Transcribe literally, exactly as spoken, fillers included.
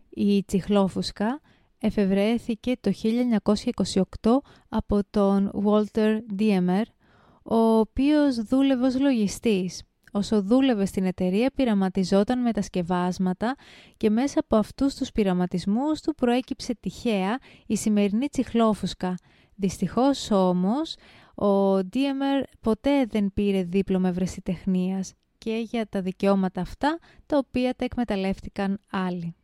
Η τσιχλόφουσκα εφευρέθηκε το χίλια εννιακόσια είκοσι οκτώ από τον Walter Diemer, ο οποίος δούλευε ως λογιστής. Όσο δούλευε στην εταιρεία πειραματιζόταν με τα σκευάσματα και μέσα από αυτούς τους πειραματισμούς του προέκυψε τυχαία η σημερινή τσιχλόφουσκα. Δυστυχώς όμως ο Diemer ποτέ δεν πήρε δίπλωμα ευρεσιτεχνίας και για τα δικαιώματα αυτά τα οποία τα εκμεταλλεύτηκαν άλλοι.